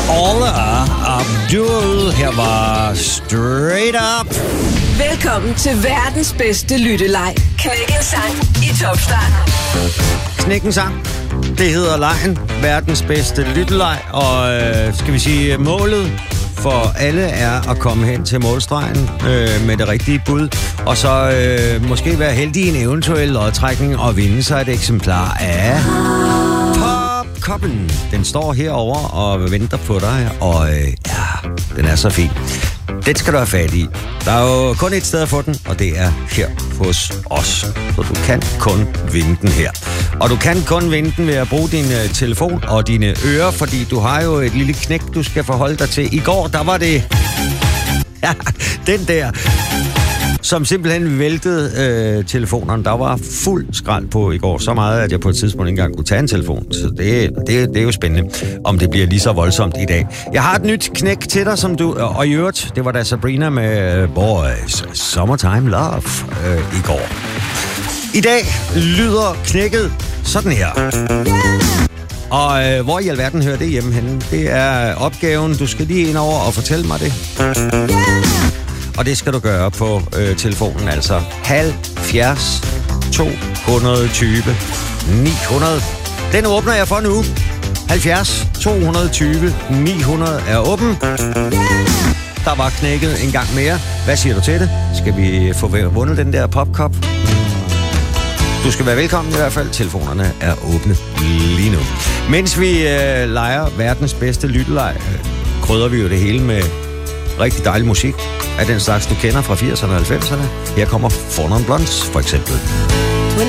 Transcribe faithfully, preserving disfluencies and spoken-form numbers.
Paula Abdul. Her var Straight Up. Velkommen til verdens bedste lytteleg. Knæk en sang i Topstart. Knæk en sang. Det hedder lejen. Verdens bedste lytteleg. Og øh, skal vi sige, målet for alle er at komme hen til målstregen øh, med det rigtige bud. Og så øh, måske være heldig i en eventuel lodtrækning og vinde sig et eksemplar af Popkoppen. Den står herovre og venter på dig. Og øh, ja, den er så fin. Den skal du have fat i. Der er jo kun et sted at få den, og det er her hos os. Så du kan kun vinde den her. Og du kan kun vinde den ved at bruge din uh, telefon og dine ører, fordi du har jo et lille knæk, du skal forholde dig til. I går, der var det ja, den der, som simpelthen væltede øh, telefonerne. Der var fuld skrald på i går. Så meget, at jeg på et tidspunkt ikke engang kunne tage en telefon. Så det, det, det er jo spændende, om det bliver lige så voldsomt i dag. Jeg har et nyt knæk til dig, som du... Og i øvrigt, det var da Sabrina med Boys Summertime Love øh, i går. I dag lyder knækket sådan her. Og øh, hvor i alverden hører det hjemme henne? Det er opgaven. Du skal lige ind over og fortælle mig det. Og det skal du gøre på øh, telefonen, altså halvfjerds to tyve ni hundrede. Den åbner jeg for nu. halvfjerds to tyve ni hundrede er åben. Der var knækket en gang mere. Hvad siger du til det? Skal vi få vundet den der popkop? Du skal være velkommen i hvert fald. Telefonerne er åbne lige nu. Mens vi øh, leger verdens bedste lytteleg, øh, krydder vi jo det hele med rigtig dejlig musik af den slags, du kender fra firserne og halvfemserne. Her kommer Four Non Blondes, for eksempel.